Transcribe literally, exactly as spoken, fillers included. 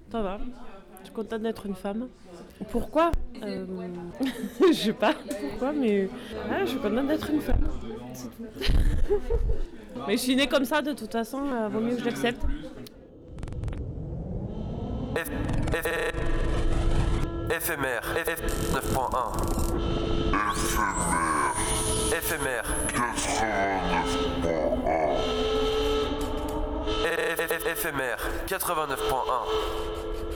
Ça va. Je suis contente d'être une femme. Pourquoi euh... Je sais pas pourquoi, mais ah, je suis contente d'être une femme. C'est tout. Mais je suis née comme ça, de toute façon, euh, vaut mieux que je l'accepte. F... F... Éphémère, F neuf point un. Éphémère. Éphémère quatre-vingt-neuf point un. Éphémère quatre-vingt-neuf point un.